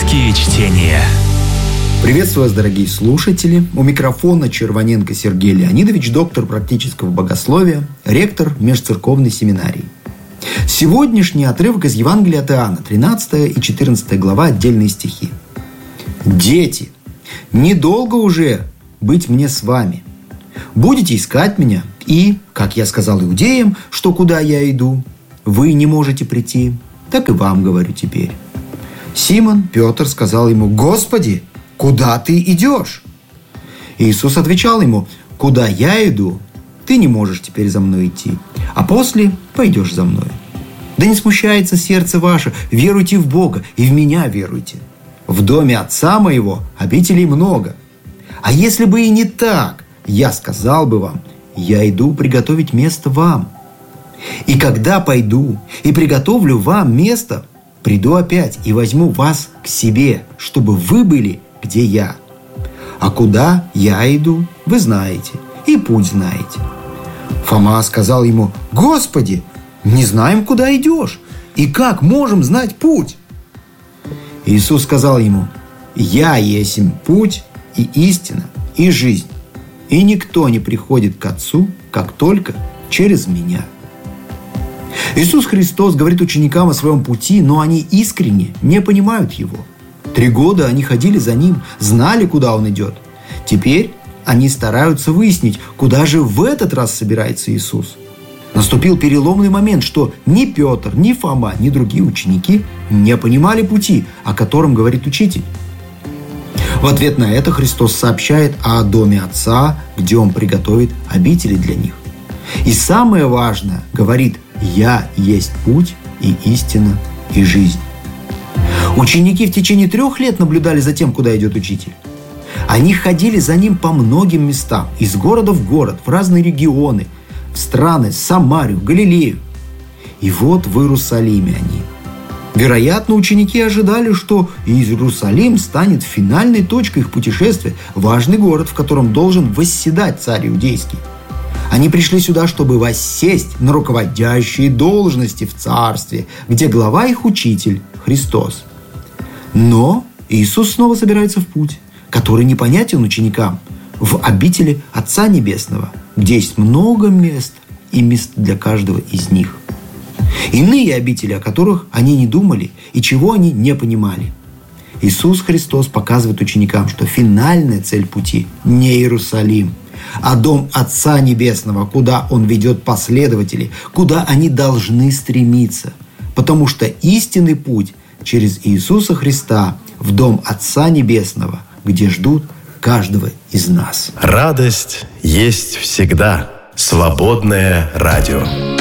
Библейские чтения. Приветствую вас, дорогие слушатели. У микрофона Червоненко Сергей Леонидович, доктор практического богословия, ректор межцерковной семинарии. Сегодняшний отрывок из Евангелия от Иоанна, 13 и 14 глава, отдельные стихи. «Дети, недолго уже быть мне с вами. Будете искать меня, и, как я сказал иудеям, что куда я иду, вы не можете прийти, так и вам говорю теперь». Симон Петр сказал ему: «Господи, куда ты идешь?» Иисус отвечал ему: «Куда я иду, ты не можешь теперь за мной идти, а после пойдешь за мной. Да не смущается сердце ваше, веруйте в Бога и в меня веруйте. В доме Отца моего обителей много. А если бы и не так, я сказал бы вам: я иду приготовить место вам. И когда пойду и приготовлю вам место, приду опять и возьму вас к себе, чтобы вы были, где я. А куда я иду, вы знаете, и путь знаете». Фома сказал ему: «Господи, не знаем, куда идешь, и как можем знать путь?» Иисус сказал ему: «Я есмь путь и истина и жизнь, и никто не приходит к Отцу, как только через меня». Иисус Христос говорит ученикам о своем пути, но они искренне не понимают его. 3 года они ходили за ним, знали, куда он идет. Теперь они стараются выяснить, куда же в этот раз собирается Иисус. Наступил переломный момент, что ни Петр, ни Фома, ни другие ученики не понимали пути, о котором говорит учитель. В ответ на это Христос сообщает о доме Отца, где Он приготовит обители для них. И самое важное, говорит: «Я есть путь и истина и жизнь». Ученики в течение 3 лет наблюдали за тем, куда идет учитель. Они ходили за ним по многим местам, из города в город, в разные регионы, в страны, Самарию, Галилею. И вот в Иерусалиме они. Вероятно, ученики ожидали, что Иерусалим станет финальной точкой их путешествия, важный город, в котором должен восседать царь иудейский. Они пришли сюда, чтобы воссесть на руководящие должности в царстве, где глава их учитель – Христос. Но Иисус снова собирается в путь, который непонятен ученикам, в обители Отца Небесного, где есть много мест и мест для каждого из них. Иные обители, о которых они не думали и чего они не понимали. Иисус Христос показывает ученикам, что финальная цель пути не Иерусалим, а дом Отца Небесного, куда Он ведет последователей, куда они должны стремиться. Потому что истинный путь через Иисуса Христа в дом Отца Небесного, где ждут каждого из нас. Радость есть всегда. Свободное радио.